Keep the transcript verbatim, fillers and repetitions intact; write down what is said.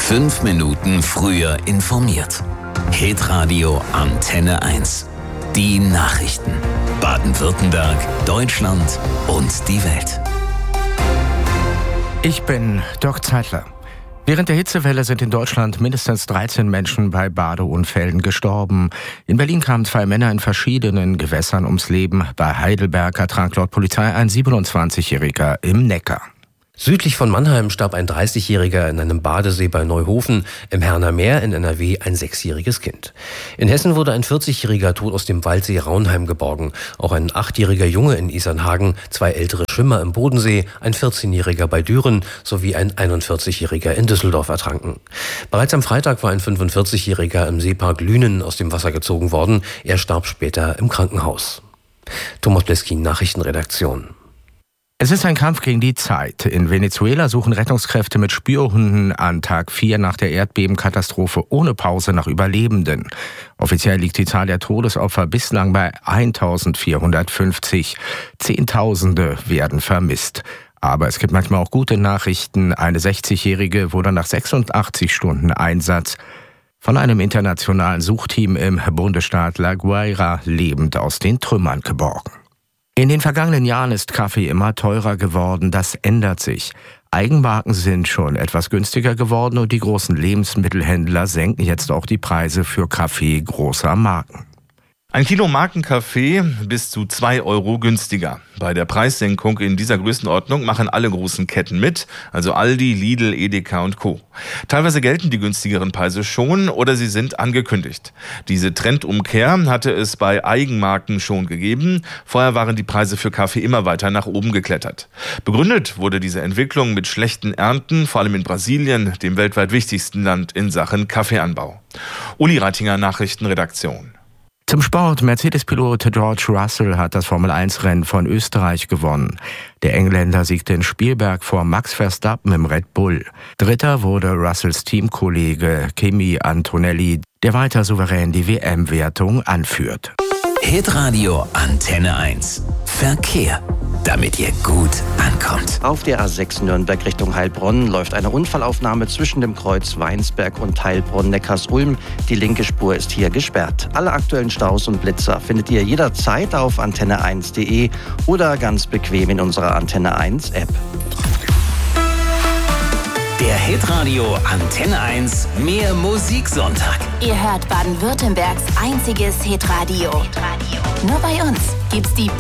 Fünf Minuten früher informiert. Hitradio Antenne eins. Die Nachrichten. Baden-Württemberg, Deutschland und die Welt. Ich bin Dirk Zeitler. Während der Hitzewelle sind in Deutschland mindestens dreizehn Menschen bei Badeunfällen gestorben. In Berlin kamen zwei Männer in verschiedenen Gewässern ums Leben. Bei Heidelberg ertrank laut Polizei ein siebenundzwanzigjähriger im Neckar. Südlich von Mannheim starb ein dreißigjähriger in einem Badesee bei Neuhofen, im Herner Meer in N R W ein sechsjähriges Kind. In Hessen wurde ein vierzigjähriger tot aus dem Waldsee Raunheim geborgen. Auch ein achtjähriger Junge in Isernhagen, zwei ältere Schwimmer im Bodensee, ein vierzehnjähriger bei Düren sowie ein einundvierzigjähriger in Düsseldorf ertranken. Bereits am Freitag war ein fünfundvierzigjähriger im Seepark Lünen aus dem Wasser gezogen worden. Er starb später im Krankenhaus. Thomas Bleskin, Nachrichtenredaktion. Es ist ein Kampf gegen die Zeit. In Venezuela suchen Rettungskräfte mit Spürhunden an Tag vier nach der Erdbebenkatastrophe ohne Pause nach Überlebenden. Offiziell liegt die Zahl der Todesopfer bislang bei eintausendvierhundertfünfzig. Zehntausende werden vermisst. Aber es gibt manchmal auch gute Nachrichten. Eine sechzigjährige wurde nach sechsundachtzig Stunden Einsatz von einem internationalen Suchteam im Bundesstaat La Guaira lebend aus den Trümmern geborgen. In den vergangenen Jahren ist Kaffee immer teurer geworden. Das ändert sich. Eigenmarken sind schon etwas günstiger geworden und die großen Lebensmittelhändler senken jetzt auch die Preise für Kaffee großer Marken. Ein Kilo Markenkaffee bis zu zwei Euro günstiger. Bei der Preissenkung in dieser Größenordnung machen alle großen Ketten mit, also Aldi, Lidl, Edeka und Co. Teilweise gelten die günstigeren Preise schon oder sie sind angekündigt. Diese Trendumkehr hatte es bei Eigenmarken schon gegeben. Vorher waren die Preise für Kaffee immer weiter nach oben geklettert. Begründet wurde diese Entwicklung mit schlechten Ernten, vor allem in Brasilien, dem weltweit wichtigsten Land in Sachen Kaffeeanbau. Uli Reitinger, Nachrichtenredaktion. Zum Sport. Mercedes-Pilot George Russell hat das Formel eins Rennen von Österreich gewonnen. Der Engländer siegte in Spielberg vor Max Verstappen im Red Bull. Dritter wurde Russells Teamkollege Kimi Antonelli, der weiter souverän die W M-Wertung anführt. Hitradio Antenne eins. Verkehr. Damit ihr gut ankommt. Auf der A sechs Nürnberg Richtung Heilbronn läuft eine Unfallaufnahme zwischen dem Kreuz Weinsberg und Heilbronn-Neckarsulm. Die linke Spur ist hier gesperrt. Alle aktuellen Staus und Blitzer findet ihr jederzeit auf antenne eins punkt de oder ganz bequem in unserer Antenne eins App. Der Hitradio Antenne eins Mehr Musiksonntag. Ihr hört Baden-Württembergs einziges Hitradio. Hitradio. Nur bei uns gibt's die